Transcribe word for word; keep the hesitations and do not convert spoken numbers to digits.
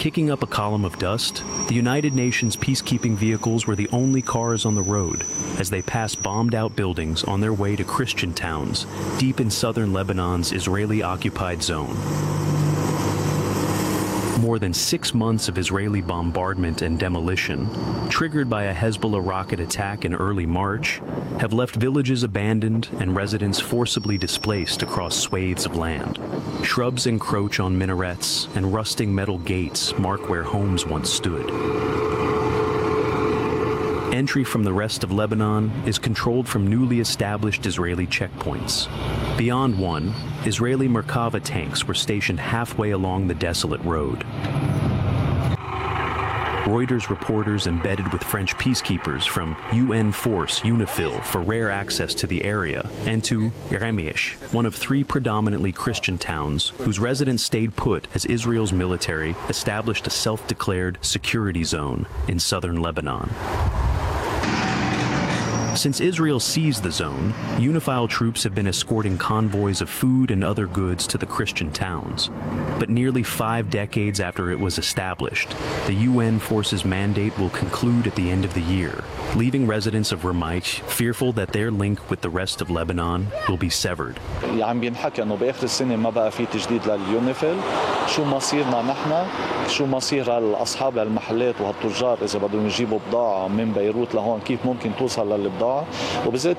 Kicking up a column of dust, the United Nations peacekeeping vehicles were the only cars on the road as they passed bombed-out buildings on their way to Christian towns deep in southern Lebanon's Israeli-occupied zone. More than six months of Israeli bombardment and demolition, triggered by a Hezbollah rocket attack in early March, have left villages abandoned and residents forcibly displaced across swathes of land. Shrubs encroach on minarets, and rusting metal gates mark where homes once stood. Entry from the rest of Lebanon is controlled from newly established Israeli checkpoints. Beyond one, Israeli Merkava tanks were stationed halfway along the desolate road. Reuters reporters embedded with French peacekeepers from U N force UNIFIL for rare access to the area, and to Remish, one of three predominantly Christian towns whose residents stayed put as Israel's military established a self-declared security zone in southern Lebanon. Since Israel seized the zone, UNIFIL troops have been escorting convoys of food and other goods to the Christian towns. But nearly five decades after it was established, the U N forces mandate will conclude at the end of the year, leaving residents of Remish fearful that their link with the rest of Lebanon will be severed. عم بينحكى انه باخر السنه ما بقى في تجديد لليونيفيل، شو مصيرنا نحن؟ شو مصير هالاصحاب هالمحلات وهالتجار اذا بدهم يجيبوا بضاعه من بيروت لهون، كيف ممكن توصل للبضاعه؟ وبالذات